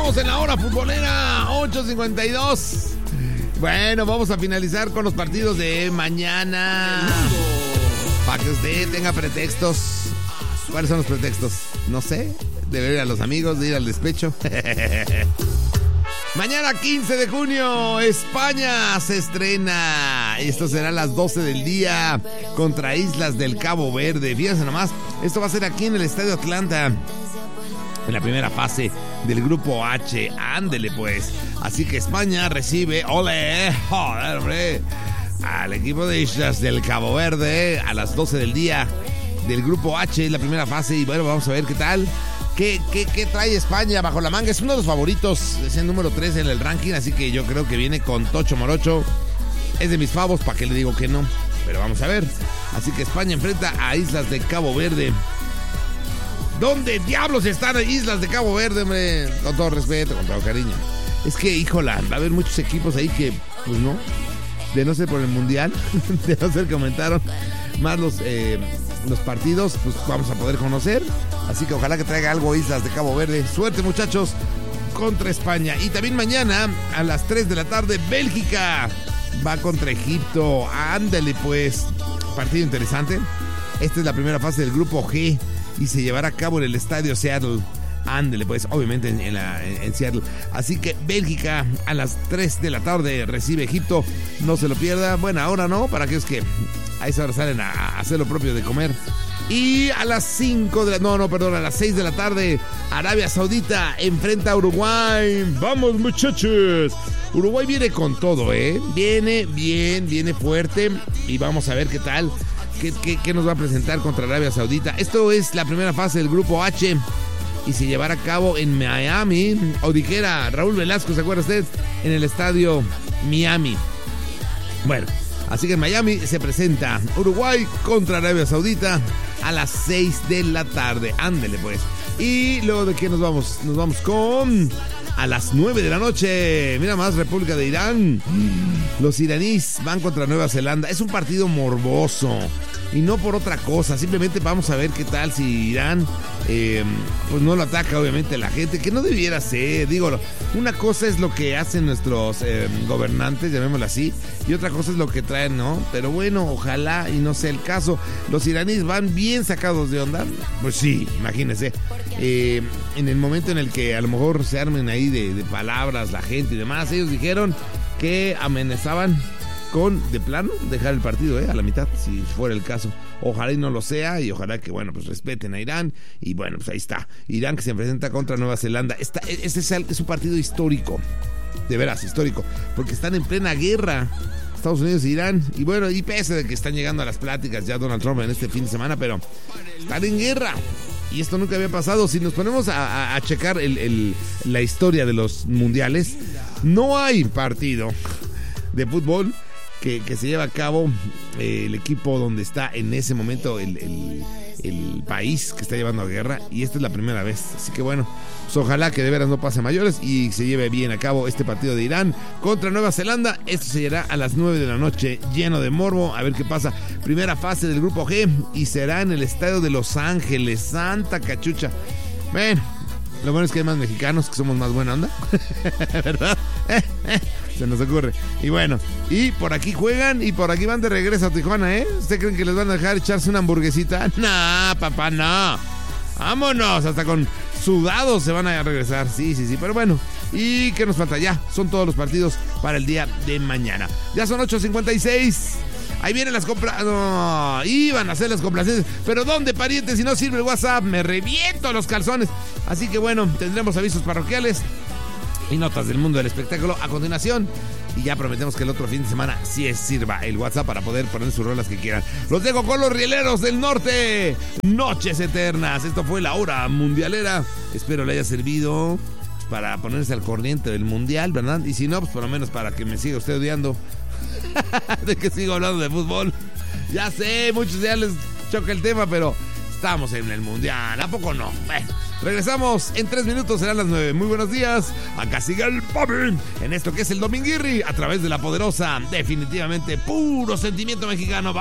Estamos en la hora futbolera 8:52. Bueno, vamos a finalizar con los partidos de mañana. Para que usted tenga pretextos. ¿Cuáles son los pretextos? No sé. De ver a los amigos, de ir al despecho. Mañana 15 de junio, España se estrena. Esto será a las 12 del día contra Islas del Cabo Verde. Fíjense nomás, esto va a ser aquí en el Estadio Atlanta, en la primera fase del Grupo H. Ándele pues. Así que España recibe, ¡ole! ¡Joder, hombre! Al equipo de Islas del Cabo Verde a las 12 del día del Grupo H, la primera fase. Y bueno, vamos a ver qué tal. ¿Qué trae España bajo la manga? Es uno de los favoritos, es el número 3 en el ranking, así que yo creo que viene con Tocho Morocho. Es de mis favos, ¿para qué le digo que no? Pero vamos a ver. Así que España enfrenta a Islas de Cabo Verde. ¿Dónde diablos están Islas de Cabo Verde, hombre? Con todo respeto, con todo cariño. Es que, híjola, va a haber muchos equipos ahí que, pues no, de no ser por el Mundial, de no ser que aumentaron más los partidos, pues vamos a poder conocer. Así que ojalá que traiga algo Islas de Cabo Verde. Suerte, muchachos, contra España. Y también mañana a las 3 de la tarde, Bélgica va contra Egipto. Ándale pues, partido interesante. Esta es la primera fase del Grupo G y se llevará a cabo en el Estadio Seattle. Ándale pues, obviamente en Seattle. Así que Bélgica a las 3 de la tarde recibe Egipto. No se lo pierda. Buena hora, ¿no? Para aquellos que a esa hora salen a hacer lo propio de comer. Y a las 5 de la... a las 6 de la tarde, Arabia Saudita enfrenta a Uruguay. ¡Vamos, muchachos! Uruguay viene con todo, ¿eh? Viene bien, viene fuerte. Y vamos a ver qué tal. ¿Qué nos va a presentar contra Arabia Saudita? Esto es la primera fase del Grupo H y se llevará a cabo en Miami. O dijera Raúl Velasco, ¿se acuerda usted? En el estadio Miami. Bueno, así que en Miami se presenta Uruguay contra Arabia Saudita a las 6 de la tarde. Ándele pues. Y luego de qué nos vamos con... A las 9 de la noche, mira más, República de Irán. Los iraníes van contra Nueva Zelanda. Es un partido morboso y no por otra cosa. Simplemente vamos a ver qué tal si Irán pues no lo ataca, obviamente, la gente, que no debiera ser. Digo, una cosa es lo que hacen nuestros gobernantes, llamémoslo así, y otra cosa es lo que traen, ¿no? Pero bueno, ojalá y no sea el caso. Los iraníes van bien sacados de onda. Pues sí, imagínense. En el momento en el que a lo mejor se armen ahí de palabras la gente y demás, ellos dijeron que amenazaban con, de plano, dejar el partido a la mitad, si fuera el caso. Ojalá y no lo sea, y ojalá que, bueno, pues respeten a Irán. Y bueno, pues ahí está, Irán que se presenta contra Nueva Zelanda. Este es un partido histórico, de veras histórico, porque están en plena guerra Estados Unidos e Irán. Y bueno, y pese de que están llegando a las pláticas ya Donald Trump en este fin de semana, pero están en guerra. Y esto nunca había pasado. Si nos ponemos a checar la historia de los mundiales, no hay partido de fútbol que se lleva a cabo el equipo donde está en ese momento el país que está llevando a guerra. Y esta es la primera vez. Así que bueno, pues ojalá que de veras no pase mayores y se lleve bien a cabo este partido de Irán contra Nueva Zelanda. Esto se llevará a las 9 de la noche, lleno de morbo. A ver qué pasa. Primera fase del Grupo G y será en el estadio de Los Ángeles. Santa cachucha. Bueno, lo bueno es que hay más mexicanos, que somos más buena onda. ¿Verdad? Se nos ocurre. Y bueno, y por aquí juegan y por aquí van de regreso a Tijuana, ¿eh? ¿Usted creen que les van a dejar echarse una hamburguesita? No, papá, no. Vámonos, hasta con sudados se van a regresar. Sí. Pero bueno, ¿y qué nos falta? Ya, son todos los partidos para el día de mañana. Ya son 8:56. Ahí vienen las compras. No, iban a hacer las complacencias. Pero ¿dónde, parientes? Si no sirve el WhatsApp, me reviento los calzones. Así que bueno, tendremos avisos parroquiales y notas del mundo del espectáculo a continuación. Y ya prometemos que el otro fin de semana sí sirva el WhatsApp para poder poner sus rolas que quieran. Los dejo con los rieleros del norte. Noches eternas. Esto fue la hora mundialera. Espero le haya servido para ponerse al corriente del mundial, ¿verdad? Y si no, pues por lo menos para que me siga usted odiando de que sigo hablando de fútbol. Ya sé, muchos ya les choca el tema, pero estamos en el mundial. ¿A poco no? Bueno, regresamos en 3 minutos, serán las 9. Muy buenos días. Acá sigue el Papi en esto que es el Dominguirri a través de la poderosa, definitivamente puro sentimiento mexicano.